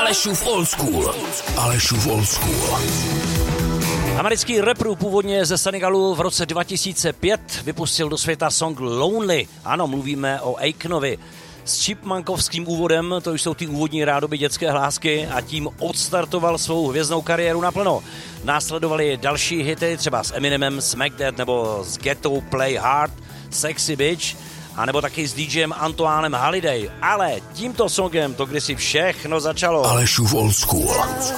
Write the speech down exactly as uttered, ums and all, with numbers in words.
Alešův Old School. Alešův Old School. Americký rapper původně ze Senegalu v roce dva tisíce pět vypustil do světa song Lonely. Ano, mluvíme o Akenovi. S chipmunkovským úvodem, to už jsou ty úvodní rádoby dětské hlásky, a tím odstartoval svou hvězdnou kariéru naplno. Následovaly další hity, třeba s Eminemem, Smack That, nebo s Ghetto Play Hard, Sexy Bitch, a nebo taky s DJem Antoánem Holiday. Ale tímto songem to kdysi všechno začalo. Alešův Old School.